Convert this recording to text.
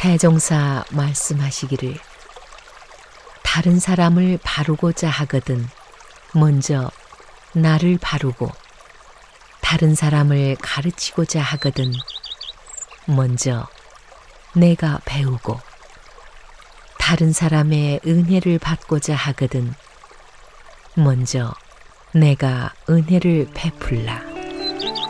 대종사 말씀하시기를 다른 사람을 바르고자 하거든 먼저 나를 바르고 다른 사람을 가르치고자 하거든 먼저 내가 배우고 다른 사람의 은혜를 받고자 하거든 먼저 내가 은혜를 베풀라.